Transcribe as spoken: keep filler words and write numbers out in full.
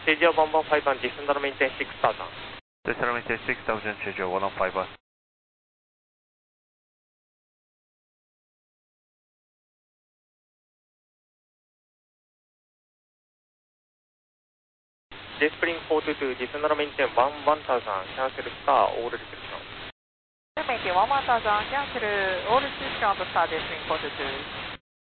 Chejo one one five one, descend maintain six thousand. Descend maintain six thousand, Chejo one one five one. J-Spring four two two, descend maintain one one thousand, cancel star, all restriction. Maintain one one thousand, cancel all restriction of star J-Spring four two two.